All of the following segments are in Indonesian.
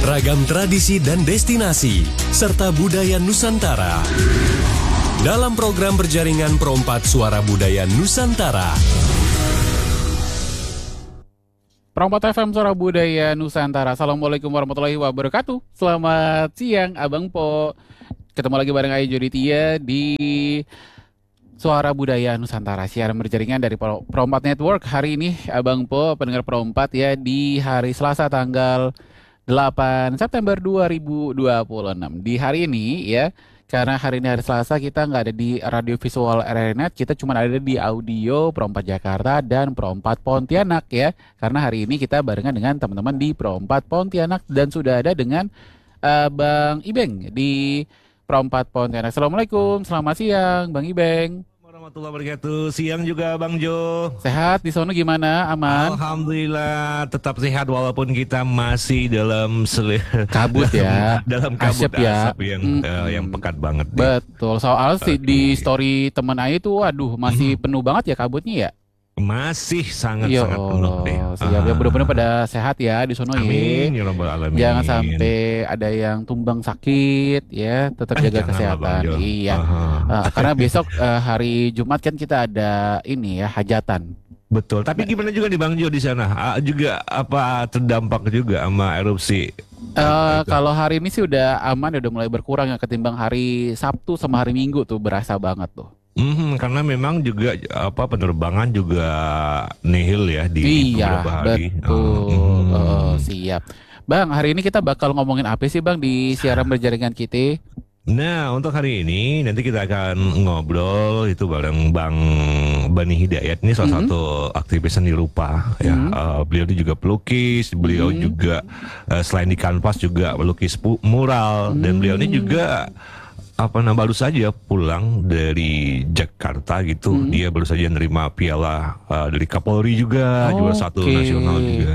ragam tradisi dan destinasi, serta budaya Nusantara. Dalam program berjaringan Perompat Suara Budaya Nusantara. Perompat FM Suara Budaya Nusantara. Assalamualaikum warahmatullahi wabarakatuh. Selamat siang Abang Po. Ketemu lagi bareng Ayu Joditia di Suara Budaya Nusantara, siaran berjaringan dari Perompat Network. Hari ini Abang Po, pendengar Perompat ya, di hari Selasa tanggal 8 September 2026. Di hari ini ya, karena hari ini hari Selasa, kita nggak ada di Radio Visual RRNet, kita cuma ada di audio Perompat Jakarta dan Perompat Pontianak ya. Karena hari ini kita barengan dengan teman-teman di Perompat Pontianak dan sudah ada dengan Bang Ibeng di Perompat Pontianak. Assalamualaikum, selamat siang Bang Ibeng. Warahmatullahi wabarakatuh. Siang juga Bang Jo. Sehat di sono gimana? Aman? Alhamdulillah tetap sehat walaupun kita masih dalam kabut ya. dalam kabut asap ya. Asap yang pekat banget. Betul. Soal sih di story teman Ayu tuh, waduh masih penuh banget ya kabutnya ya. Masih sangat-sangat penuh deh. Siap ya, benar-benar pada sehat ya di sono ya. Amin ya rabbal alamin. Jangan sampai ada yang tumbang sakit ya, tetap jaga kesehatan. Iya. Karena besok hari Jumat kan kita ada ini ya, hajatan. Betul. Tapi gimana juga nih Bang Jo di sana? Juga apa terdampak juga sama erupsi? Kalau hari ini sih udah aman, udah mulai berkurang ya, ketimbang hari Sabtu sama hari Minggu tuh berasa banget tuh. Karena memang juga penerbangan juga nihil ya di beberapa hari. Betul. Siap. Bang, hari ini kita bakal ngomongin apa sih Bang di siaran berjaringan kita? Nah, untuk hari ini nanti kita akan ngobrol itu bareng Bang Bani Hidayat. Ini salah satu aktivis seni rupa ya. Beliau juga pelukis, beliau juga selain di kanvas juga melukis mural, dan beliau ini juga baru saja pulang dari Jakarta gitu. Dia baru saja nerima piala dari Kapolri juga, juara 1 nasional juga.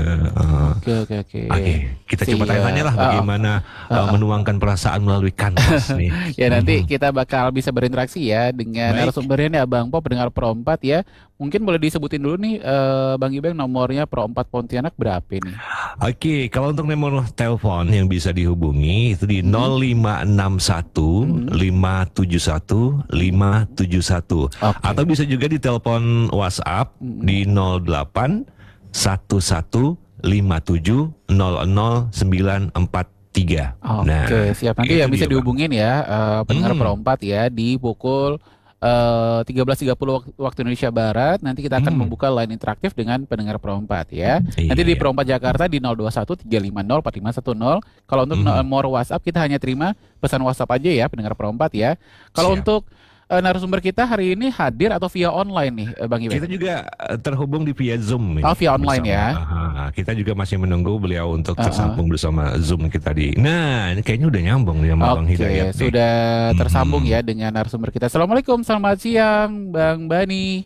Oke, kita coba tanya-tanya lah bagaimana menuangkan perasaan melalui kanvas nih. Ya nanti kita bakal bisa berinteraksi ya dengan narasumbernya Abang Po, pendengar Perompat ya. Mungkin boleh disebutin dulu nih Bang Ibeng, nomornya Perompat Pontianak berapa nih? Oke, kalau untuk nomor telepon yang bisa dihubungi itu di 0561 571 571. Atau bisa juga di telepon WhatsApp di 08 11 57 00 943. Oke, siap. Nanti yang bisa dihubungin ya pendengar Perompat ya di pukul 13.30 waktu Indonesia Barat. Nanti kita akan membuka line interaktif dengan pendengar Perompat ya. Nanti di Perompat Jakarta di 021 350 4510. Kalau untuk nomor WhatsApp kita hanya terima pesan WhatsApp aja ya pendengar Perompat ya. Kalau untuk narasumber kita hari ini hadir atau via online nih Bang Ibeng? Kita juga terhubung di via Zoom. Via online ya. Kita juga masih menunggu beliau untuk tersambung bersama Zoom kita di. Nah, ini kayaknya udah nyambung nih sama Bang Hidayat. Sudah tersambung ya dengan narasumber kita. Assalamualaikum, selamat siang Bang Bani.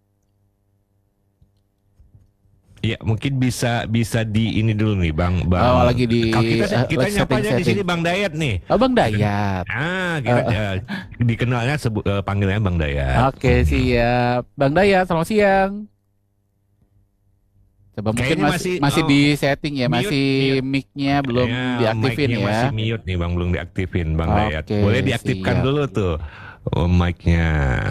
Ya, mungkin bisa di ini dulu nih Bang. Lagi di kita nyapanya di sini Bang Dayat nih. Bang Dayat. Kita dikenalnya panggilannya Bang Dayat. Oke, siap. Bang Dayat, selamat siang. Coba mungkin masih di setting ya, masih mic-nya belum diaktifin ya. Masih mute nih Bang, belum diaktifin Bang Dayat. Boleh diaktifkan dulu tuh mic-nya.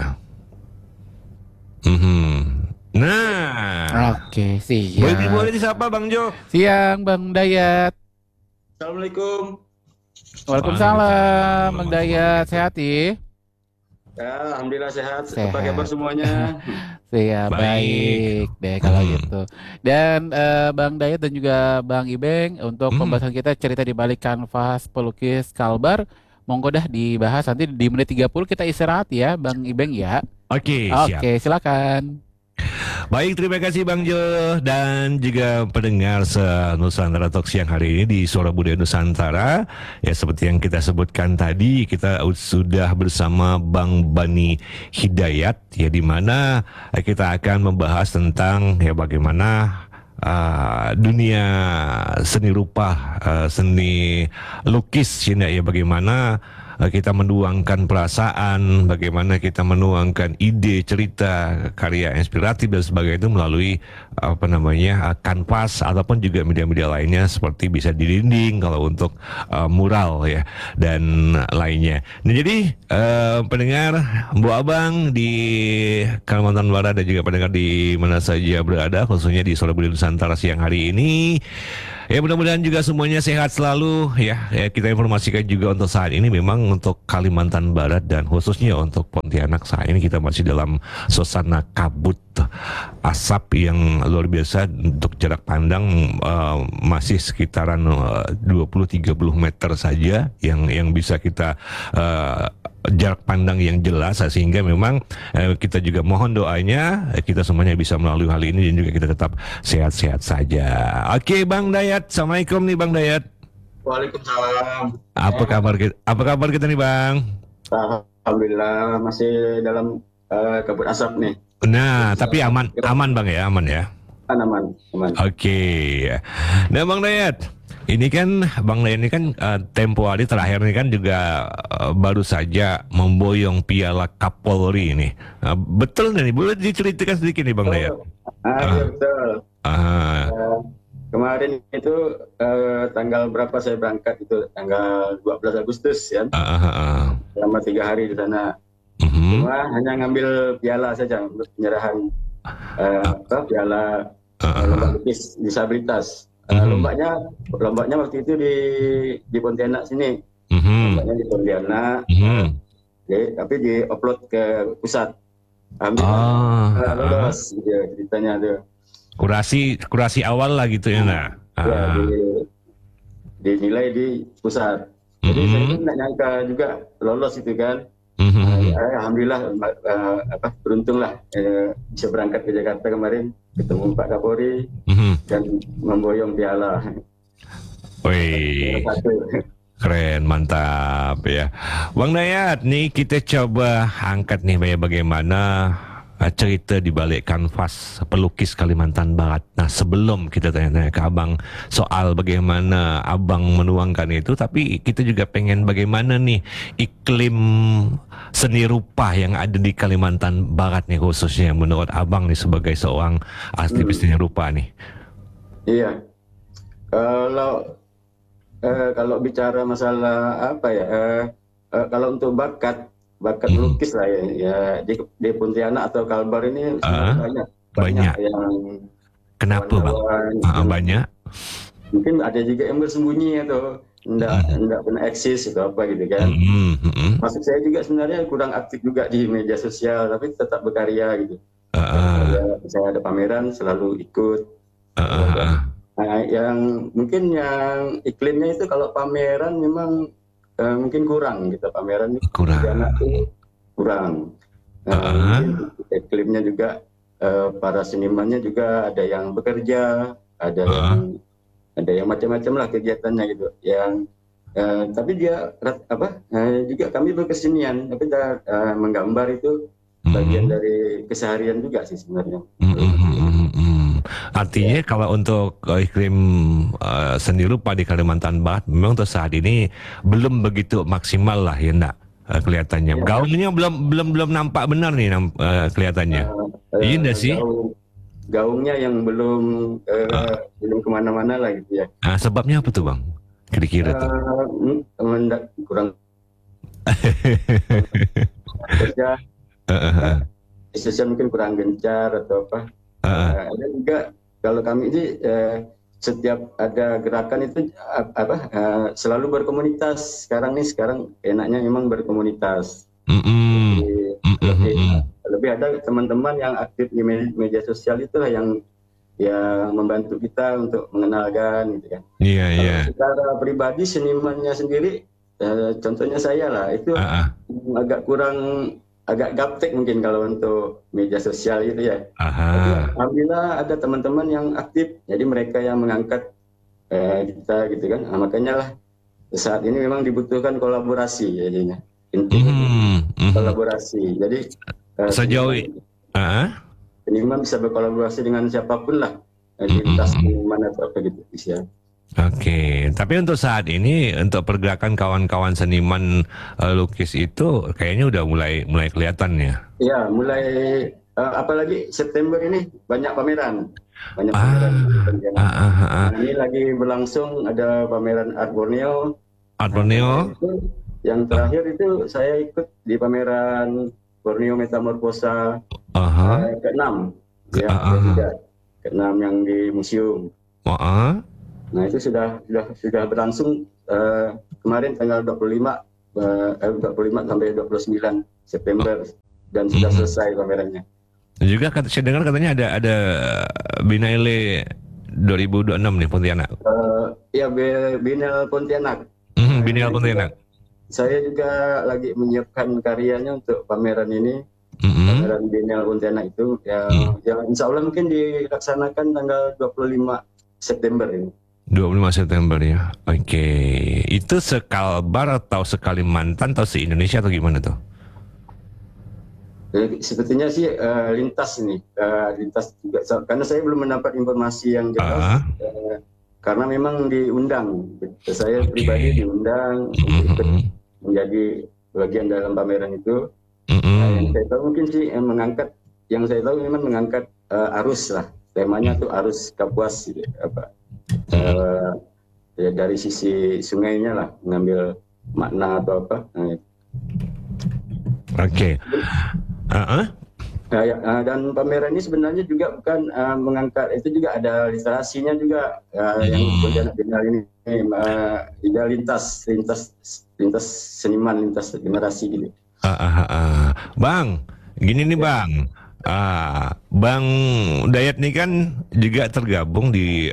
Nah, siap. Boleh disapa Bang Jo. Siang Bang Dayat. Assalamualaikum. Waalaikumsalam Bang Dayat, sehat ya? Ya, alhamdulillah sehat. Apa kabar semuanya? Siap, baik deh kalau gitu. Dan Bang Dayat dan juga Bang Ibeng, untuk pembahasan kita cerita di balik kanvas pelukis Kalbar, monggo dah dibahas. Nanti di menit 30 kita istirahat ya Bang Ibeng ya. Oke, silakan. Baik, terima kasih Bang Jo dan juga pendengar Nusantara Talk siang hari ini di Suara Budaya Nusantara. Ya, seperti yang kita sebutkan tadi, kita sudah bersama Bang Bani Hidayat ya, di mana kita akan membahas tentang ya bagaimana dunia seni rupa, seni lukis ya, bagaimana kita menuangkan perasaan, bagaimana kita menuangkan ide, cerita, karya inspiratif dan sebagainya itu melalui kanvas ataupun juga media-media lainnya seperti bisa di dinding kalau untuk mural ya dan lainnya. Nah, jadi pendengar Bu Abang di Kalimantan Barat dan juga pendengar di mana saja berada, khususnya di Suara Budaya Nusantara siang hari ini, ya mudah-mudahan juga semuanya sehat selalu ya. Kita informasikan juga untuk saat ini memang untuk Kalimantan Barat dan khususnya untuk Pontianak saat ini kita masih dalam suasana kabut asap yang luar biasa. Untuk jarak pandang masih sekitaran 20-30 meter saja yang bisa kita jarak pandang yang jelas, sehingga memang kita juga mohon doanya kita semuanya bisa melalui hal ini dan juga kita tetap sehat-sehat saja. Oke, Bang Dayat, assalamualaikum nih Bang Dayat. Waalaikumsalam. Apa kabar kita nih Bang? Alhamdulillah masih dalam kabut asap nih. Nah, tapi aman Bang ya, aman ya. Aman. Oke. Nah Bang Dayat, ini kan Bang Dayat ini kan tempo hari terakhir ini kan juga baru saja memboyong piala Kapolri ini. Betul nggak nih? Boleh diceritakan sedikit nih Bang Dayat? Iya betul. Kemarin itu tanggal berapa saya berangkat itu? Tanggal 12 Agustus ya. Selama 3 hari di sana. Cuma hanya ngambil piala saja untuk penyerahan piala lomba lukis disabilitas. Lombanya waktu itu di Pontianak sini. Lombanya di Pontianak. Tapi di-upload ke pusat. Alhamdulillah lolos gitu ceritanya tuh. Kurasi awal lah gitu ya nak. Ya, dinilai di pusat. Jadi saya pun nggak nyangka juga lolos itu kan. Alhamdulillah beruntung lah bisa berangkat ke Jakarta kemarin, ketemu Pak Kapolri dan memboyong piala. Wih, keren, mantap ya. Bang Dayat, nih kita coba angkat nih bagaimana cerita di balik kanvas pelukis Kalimantan Barat. Nah, sebelum kita tanya-tanya ke Abang soal bagaimana Abang menuangkan itu, tapi kita juga pengen bagaimana nih iklim seni rupa yang ada di Kalimantan Barat nih, khususnya menurut Abang nih sebagai seorang aktivis seni rupa nih. Iya. Kalau bicara masalah apa ya, kalau untuk bakat melukis lah ya di Pontianak atau Kalbar ini banyak yang kenapa Bang? Banyak. Mungkin ada juga yang bersembunyi atau enggak pernah eksis atau apa gitu kan. Maksud saya juga sebenarnya kurang aktif juga di media sosial tapi tetap berkarya gitu. Saya ada pameran selalu ikut. Nah, yang mungkin yang iklimnya itu kalau pameran memang mungkin kurang gitu, pameran kurang. Mungkin iklimnya juga para senimannya juga ada yang bekerja, ada yang macam-macam lah kegiatannya gitu. Yang tapi dia juga kami berkesenian, tapi menggambar itu bagian dari keseharian juga sih sebenarnya. Artinya kalau untuk iklim seni rupa di Kalimantan Barat memang untuk saat ini belum begitu maksimal lah ya nak kelihatannya. Ya. Gaungnya belum nampak benar nih kelihatannya. Iya enggak sih? Gaungnya yang belum kemana-mana lah gitu ya. Sebabnya apa tuh Bang? Kira-kira tuh? Kurang kerja. Mungkin kurang gencar atau apa. Ada juga kalau kami ini setiap ada gerakan itu selalu berkomunitas. Sekarang enaknya memang berkomunitas. Lebih ada teman-teman yang aktif di media sosial itulah yang membantu kita untuk mengenalkan gitu kan. Iya. Secara pribadi senimannya sendiri, contohnya saya lah itu agak gaptek mungkin kalau untuk media sosial itu ya. Tapi alhamdulillah ada teman-teman yang aktif, jadi mereka yang mengangkat kita gitu kan. Makanya lah saat ini memang dibutuhkan kolaborasi jadinya. Intinya kolaborasi. Jadi sejauh seniman bisa berkolaborasi dengan siapapun lah, di lintas seniman atau apa gitu bisa. Oke, tapi untuk saat ini untuk pergerakan kawan-kawan seniman lukis itu kayaknya udah mulai kelihatan ya. Ya, mulai apalagi September ini banyak pameran. Banyak pameran di Ah, Pontianak. ah, ah, ah. Nah, ini lagi berlangsung ada pameran Art Borneo. Art Nah, Borneo. yang terakhir itu saya ikut di pameran Borneo Metamorfosa ke-6. Ya, ada juga ke-6 yang di museum. Nah, itu sudah berlangsung kemarin tanggal 25 sampai 29 September dan sudah selesai pamerannya. Juga saya dengar katanya ada Binaile 2026 nih Pontianak. Ya, Binel Pontianak. Binel Pontianak. Saya juga lagi menyiapkan karyanya untuk pameran ini. Pameran Binel Pontianak itu yang insya Allah mungkin dilaksanakan tanggal 25 September ini. 25 September ya. Oke. Itu sekalbar atau sekalimantan atau se-Indonesia atau gimana tuh? Sepertinya sih lintas ini. Lintas juga. Karena saya belum mendapat informasi yang jelas. Karena memang diundang. Saya pribadi diundang untuk ikut menjadi bagian dalam pameran itu. Yang saya tahu mungkin sih yang saya tahu memang mengangkat arus lah. Temanya tuh arus Kapuas gitu, ya dari sisi sungainya lah, mengambil makna atau apa. Oke. Dan pameran ini sebenarnya juga bukan mengangkat, itu juga ada literasinya juga yang Pontianak Biennale ini ada lintas seniman, lintas generasi gitu. Bang, gini nih Bang. Bang Dayat nih kan juga tergabung di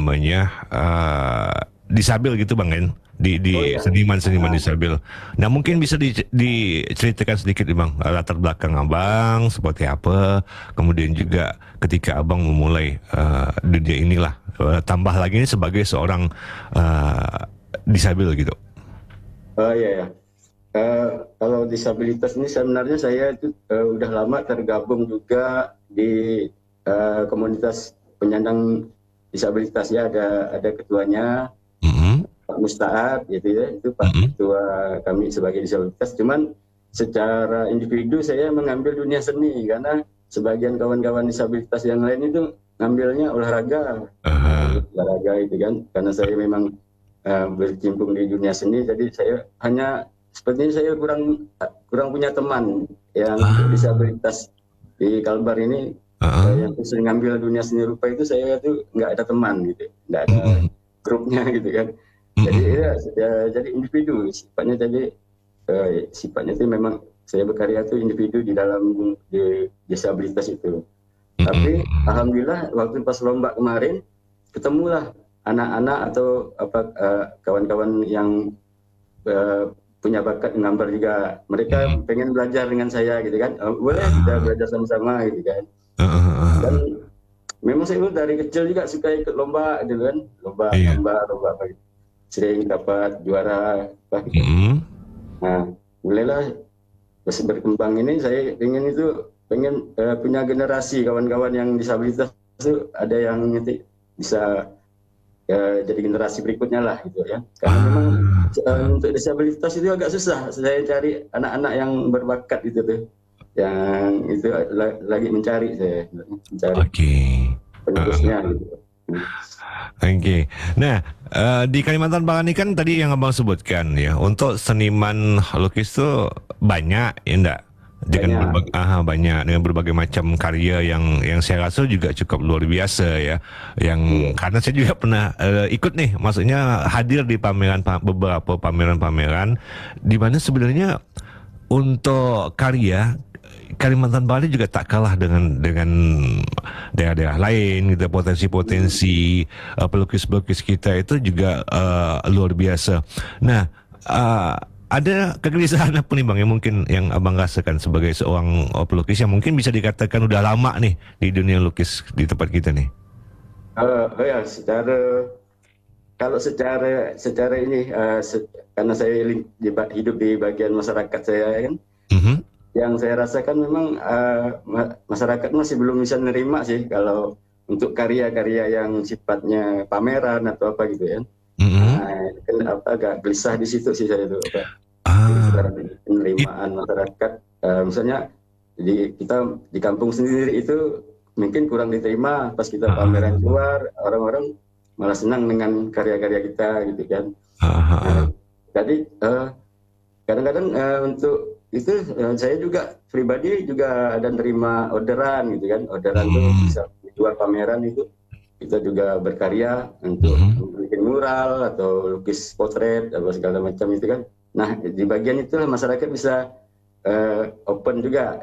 disabel gitu Bang kan? Di seniman-seniman disabel. Nah mungkin bisa diceritakan sedikit nih Bang, latar belakang Abang seperti apa, kemudian juga ketika Abang memulai dunia inilah, tambah lagi ini sebagai seorang disabel gitu. Iya. Kalau disabilitas ini sebenarnya saya itu udah lama tergabung juga di komunitas penyandang disabilitas ya, ada ketuanya Pak Musta'ab gitu ya, itu Pak Ketua kami sebagai disabilitas. Cuman secara individu saya mengambil dunia seni karena sebagian kawan-kawan disabilitas yang lain itu ngambilnya olahraga itu kan, karena saya memang berkecimpung di dunia seni, jadi saya hanya sepertinya saya kurang punya teman yang disabilitas di Kalbar ini. Yang sering ngambil dunia seni rupa itu saya tuh nggak ada teman gitu, nggak ada grupnya gitu kan. Jadi jadi individu sifatnya, jadi sifatnya itu memang saya berkarya tuh individu di dalam disabilitas itu. Tapi alhamdulillah waktu pas lomba kemarin ketemulah anak-anak atau kawan-kawan yang punya bakat gambar juga. Mereka pengen belajar dengan saya gitu kan. Boleh kita belajar sama-sama gitu kan. Dan memang saya dari kecil juga suka ikut lomba gitu kan. Lomba gambar, lomba apa gitu. Sering dapat juara apa gitu. Nah, mulailah berkembang ini, saya pengen punya generasi kawan-kawan yang disabilitas itu ada yang bisa jadi generasi berikutnya lah gitu ya. Karena memang untuk disabilitas itu agak susah. Saya cari anak-anak yang berbakat gitu tuh. Yang itu lagi mencari penerusnya gitu. Oke. Nah, di Kalimantan Barat ini kan tadi yang Abang sebutkan ya, untuk seniman lukis itu banyak ya enggak? Dengan berbagai macam karya yang saya rasa juga cukup luar biasa ya. Karena saya juga pernah ikut nih, maksudnya hadir di beberapa pameran-pameran di mana sebenarnya untuk karya Kalimantan Barat juga tak kalah dengan daerah-daerah lain gitu. Potensi-potensi pelukis-pelukis kita itu juga luar biasa. Nah, ada kegelisahan apa nih Bang yang mungkin yang Abang rasakan sebagai seorang pelukis yang mungkin bisa dikatakan udah lama nih di dunia lukis di tempat kita nih? Ya, kalau secara ini karena saya hidup di bagian masyarakat saya kan, yang saya rasakan memang masyarakat masih belum bisa menerima sih kalau untuk karya-karya yang sifatnya pameran atau apa gitu ya. Kan agak gelisah di situ sih saya tuh, penerimaan masyarakat. Misalnya kita di kampung sendiri itu mungkin kurang diterima, pas kita pameran keluar, orang-orang malah senang dengan karya-karya kita gitu kan. Jadi kadang-kadang untuk itu saya juga pribadi juga ada nerima orderan gitu kan. Orderan itu bisa di luar pameran itu kita juga berkarya untuk bikin mural atau lukis potret atau segala macam itu kan. Nah di bagian itulah masyarakat bisa open juga